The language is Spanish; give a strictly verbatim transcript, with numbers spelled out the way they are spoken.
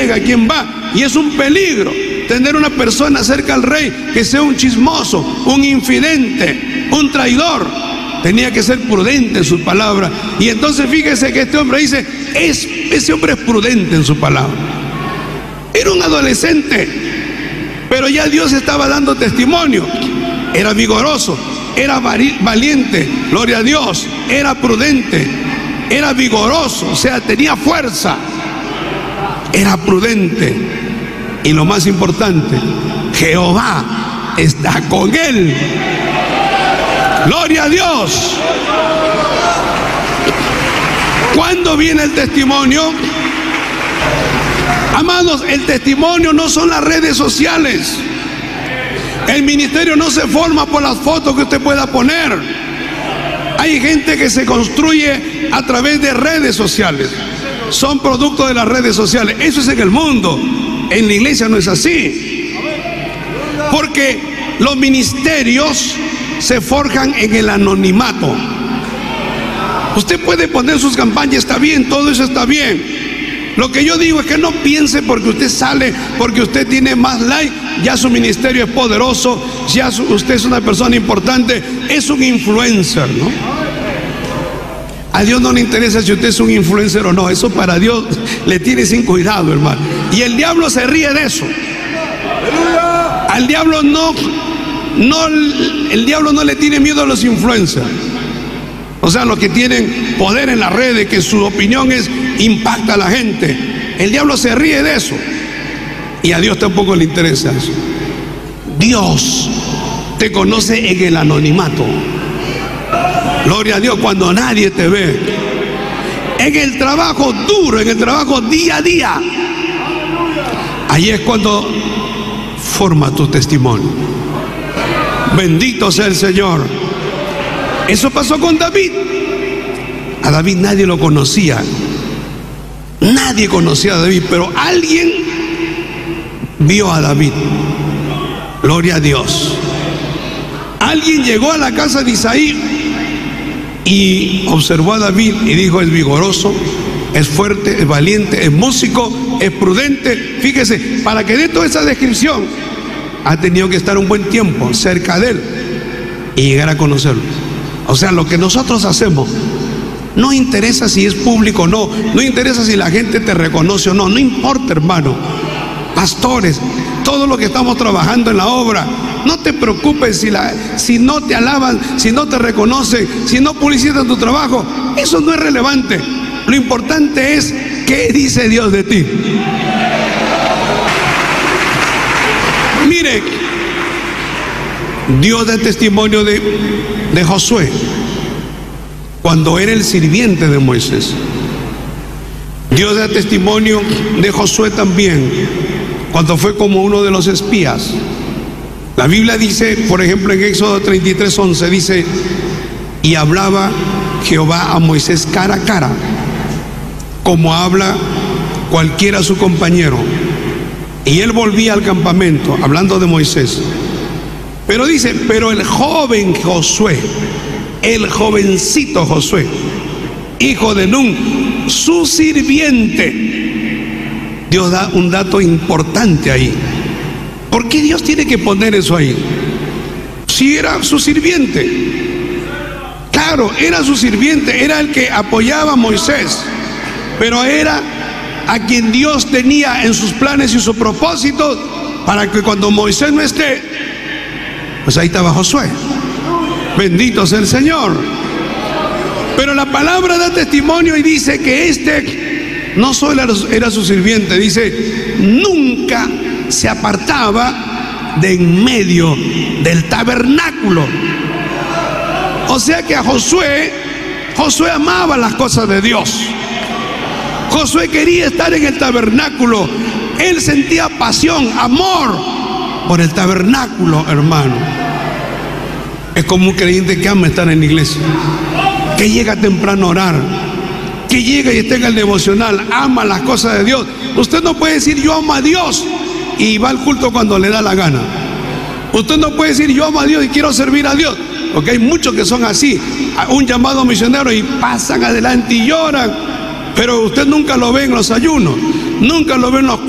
llega, a quién va. Y es un peligro tener una persona cerca al rey que sea un chismoso, un infidente, un traidor. Tenía que ser prudente en su palabra. Y entonces fíjese que este hombre dice, es, ese hombre es prudente en su palabra. Era un adolescente, pero ya Dios estaba dando testimonio. Era vigoroso, era valiente, gloria a Dios, era prudente, era vigoroso, o sea, tenía fuerza, era prudente. Y lo más importante, Jehová está con él. Gloria a Dios. ¿Cuándo viene el testimonio? Amados, el testimonio no son las redes sociales. El ministerio no se forma por las fotos que usted pueda poner. Hay gente que se construye a través de redes sociales. Son producto de las redes sociales. Eso es en el mundo. En la iglesia no es así. Porque los ministerios se forjan en el anonimato. Usted puede poner sus campañas, está bien, todo eso está bien. Lo que yo digo es que no piense porque usted sale, porque usted tiene más like, ya su ministerio es poderoso, ya su, usted es una persona importante, es un influencer, ¿no? A Dios no le interesa si usted es un influencer o no, eso para Dios le tiene sin cuidado, hermano. Y el diablo se ríe de eso. Al diablo no, no, el diablo no le tiene miedo a los influencers. O sea, los que tienen poder en las redes, que su opinión es impacta a la gente. El diablo se ríe de eso. Y a Dios tampoco le interesa eso. Dios te conoce en el anonimato. Gloria a Dios, cuando nadie te ve. En el trabajo duro, en el trabajo día a día. Ahí es cuando forma tu testimonio. Bendito sea el Señor. Eso pasó con David. A David nadie lo conocía. Nadie conocía a David, pero alguien vio a David. Gloria a Dios. Alguien llegó a la casa de Isaí y observó a David y dijo, es vigoroso, es fuerte, es valiente, es músico, es prudente. Fíjese, para que dé toda esa descripción, ha tenido que estar un buen tiempo cerca de él y llegar a conocerlo. O sea, lo que nosotros hacemos no interesa si es público o no, no interesa si la gente te reconoce o no, no importa, hermano. Pastores, todo lo que estamos trabajando en la obra, no te preocupes si, la, si no te alaban, si no te reconocen, si no publicitan tu trabajo, eso no es relevante. Lo importante es qué dice Dios de ti. Mire, Dios da testimonio de, de Josué cuando era el sirviente de Moisés. Dios da testimonio de Josué también cuando fue como uno de los espías. La Biblia dice, por ejemplo, en Éxodo treinta y tres, once, dice, y hablaba Jehová a Moisés cara a cara, como habla cualquiera a su compañero. Y él volvía al campamento, hablando de Moisés. Pero dice, pero el joven Josué, el jovencito Josué, hijo de Nun, su sirviente. Dios da un dato importante ahí. ¿Por qué Dios tiene que poner eso ahí? Si era su sirviente. Claro, era su sirviente, era el que apoyaba a Moisés, pero era a quien Dios tenía en sus planes y sus propósitos para que cuando Moisés no esté, pues ahí estaba Josué. Bendito sea el Señor. Pero la palabra da testimonio y dice que este no solo era su sirviente, dice, nunca se apartaba de en medio del tabernáculo. O sea que a Josué, Josué amaba las cosas de Dios. Josué quería estar en el tabernáculo. Él sentía pasión, amor por el tabernáculo, hermano. Es como un creyente que ama estar en la iglesia, que llega temprano a orar, que llega y está en el devocional, ama las cosas de Dios. Usted no puede decir yo amo a Dios y va al culto cuando le da la gana. Usted no puede decir yo amo a Dios y quiero servir a Dios, porque hay muchos que son así, un llamado misionero y pasan adelante y lloran, pero usted nunca lo ve en los ayunos, nunca lo ve en los